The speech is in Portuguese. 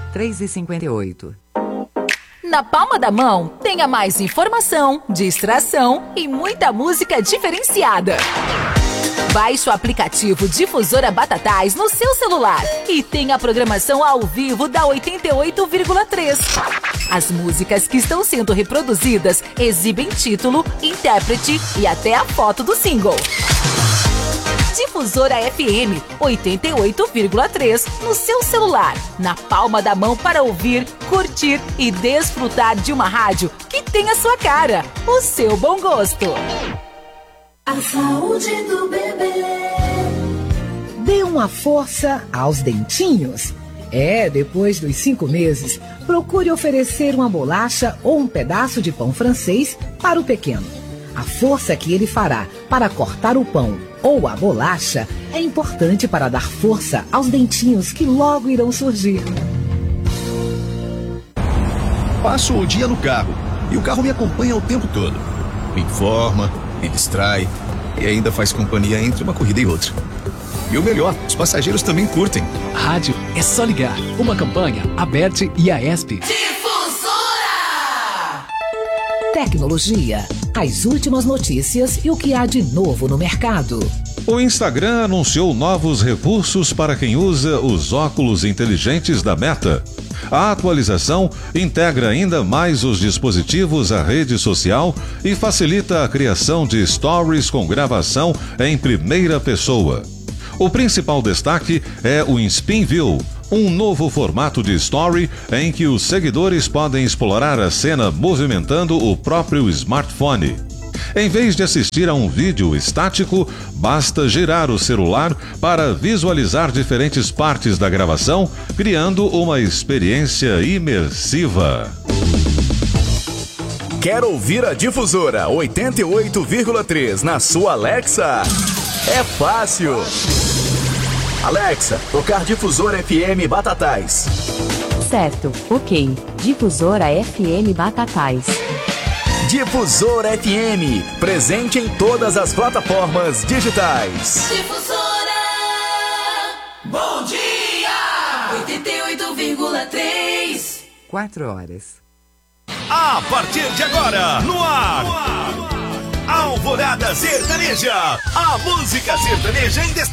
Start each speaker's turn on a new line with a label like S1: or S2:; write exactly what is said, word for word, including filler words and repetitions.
S1: três e cinquenta e oito.
S2: Na palma da mão, tenha mais informação, distração e muita música diferenciada. Baixe o aplicativo Difusora Batatais no seu celular e tenha a programação ao vivo da oitenta e oito vírgula três. As músicas que estão sendo reproduzidas exibem título, intérprete e até a foto do single. Difusora F M oitenta e oito vírgula três no seu celular, na palma da mão para ouvir, curtir e desfrutar de uma rádio que tem a sua cara, o seu bom gosto.
S3: A saúde do bebê.
S4: Dê uma força aos dentinhos. É, depois dos cinco meses, procure oferecer uma bolacha ou um pedaço de pão francês para o pequeno. A força que ele fará para cortar o pão ou a bolacha é importante para dar força aos dentinhos que logo irão surgir.
S5: Passo o dia no carro e o carro me acompanha o tempo todo. Me informa, me distrai e ainda faz companhia entre uma corrida e outra. E o melhor, os passageiros também curtem.
S6: Rádio é só ligar. Uma campanha, Aberte e a ESP.
S4: Tecnologia, as últimas notícias e o que há de novo no mercado.
S7: O Instagram anunciou novos recursos para quem usa os óculos inteligentes da Meta. A atualização integra ainda mais os dispositivos à rede social e facilita a criação de stories com gravação em primeira pessoa. O principal destaque é o Spin View, um novo formato de story em que os seguidores podem explorar a cena movimentando o próprio smartphone. Em vez de assistir a um vídeo estático, basta girar o celular para visualizar diferentes partes da gravação, criando uma experiência imersiva.
S8: Quer ouvir a Difusora oitenta e oito vírgula três na sua Alexa? É fácil! Alexa, tocar Difusora F M Batatais.
S9: Certo, ok. Difusora F M Batatais.
S8: Difusora F M, presente em todas as plataformas digitais.
S3: Difusora, bom dia! oitenta e oito vírgula três.
S1: Quatro horas.
S10: A partir de agora, no ar, no ar. Alvorada Sertaneja, a música sertaneja em destaque.